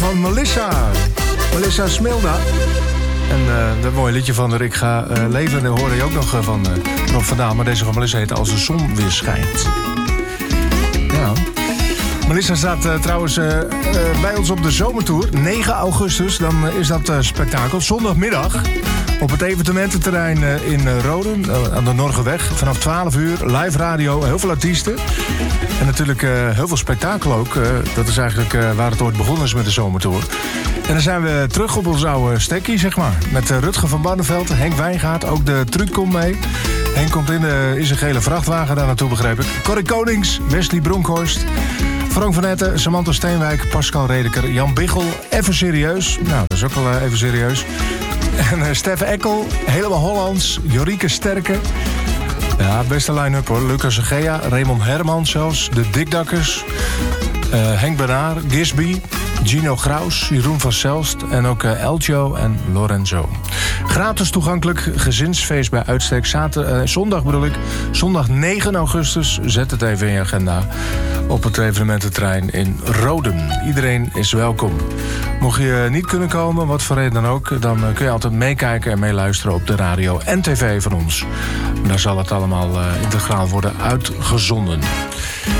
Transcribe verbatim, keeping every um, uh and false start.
van Melissa. Melissa Smilda. En uh, dat mooie liedje van Ik ga uh, leven, daar hoorde je ook nog uh, van uh, Rob van Dam. Maar deze van Melissa heet Als de zon weer schijnt. Ja. Melissa staat uh, trouwens uh, uh, bij ons op de zomertour. negen augustus, dan uh, is dat uh, spektakel. Zondagmiddag op het evenemententerrein uh, in uh, Roden, uh, aan de Norgeweg. Vanaf twaalf uur, live radio, heel veel artiesten. En natuurlijk uh, heel veel spektakel ook. Uh, dat is eigenlijk uh, waar het ooit begonnen is met de zomertour. En dan zijn we terug op ons oude stekkie, zeg maar. Met uh, Rutger van Barneveld, Henk Wijngaard, ook de truc komt mee. Henk komt in, de, in zijn gele vrachtwagen daar naartoe, begreep ik. Corrie Konings, Wesley Bronkhorst, Frank van Etten, Samantha Steenwijk, Pascal Redeker, Jan Biggel. Even serieus. Nou, dat is ook wel uh, even serieus. En uh, Stef Ekkel, helemaal Hollands. Jorike Sterke. Ja, beste line-up hoor. Lucas Egea, Raymond Herman zelfs. De Dikdakkers. Uh, Henk Bernard, Gisby. Gino Graus, Jeroen van Zelst en ook uh, Eljo en Lorenzo. Gratis toegankelijk, gezinsfeest bij uitstek. Zater, uh, zondag bedoel ik, zondag negen augustus. Zet het even in je agenda op het evenemententerrein in Roden. Iedereen is welkom. Mocht je niet kunnen komen, wat voor reden dan ook, dan uh, kun je altijd meekijken en meeluisteren op de radio en tv van ons. Daar zal het allemaal uh, integraal worden uitgezonden.